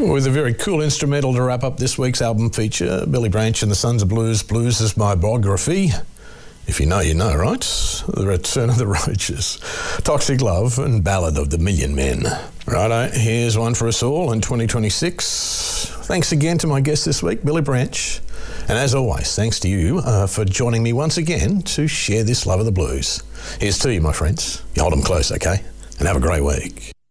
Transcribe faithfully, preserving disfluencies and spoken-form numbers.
With a very cool instrumental to wrap up this week's album feature, Billy Branch and the Sons of Blues, Blues is My Biography. If you know, you know, right? The Return of the Roaches, Toxic Love and Ballad of the Million Men. Righto, here's one for us all in twenty twenty-six. Thanks again to my guest this week, Billy Branch. And as always, thanks to you uh, for joining me once again to share this love of the blues. Here's to you, my friends. You hold them close, okay? And have a great week.